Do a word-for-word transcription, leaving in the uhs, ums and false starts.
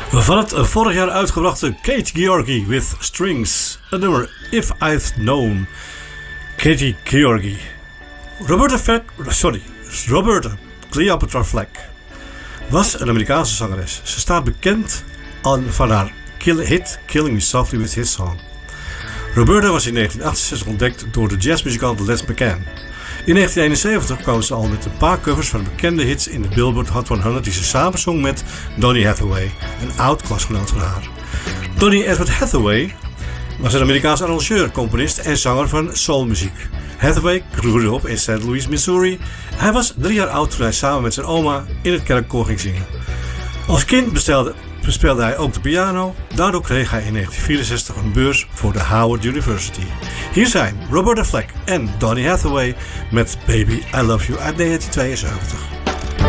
Van het vorig jaar uitgebrachte Kate Georgi with Strings. Het nummer If I'd Known. Katie Georgi. Roberta Fleck, sorry, Roberta Cleopatra Fleck was een Amerikaanse zangeres. Ze staat bekend aan, van haar kill, hit Killing Me Softly with His Song. Roberta was in negentien achtenzestig ontdekt door de jazzmuzikant Les McCann. In negentien eenenzeventig kwam ze al met een paar covers van bekende hits in de Billboard Hot honderd die ze samenzong met Donny Hathaway, een oud klasgenoot van haar. Donny Edward Hathaway was een Amerikaans arrangeur, componist en zanger van soulmuziek. Hathaway groeide op in Saint Louis, Missouri. Hij was drie jaar oud toen hij samen met zijn oma in het kerkkoor ging zingen. Als kind bestelde, bespeelde hij ook de piano. Daardoor kreeg hij in negentien vierenzestig een beurs voor de Howard University. Hier zijn Roberta Fleck en Donny Hathaway met Baby I Love You uit negentien tweeënzeventig.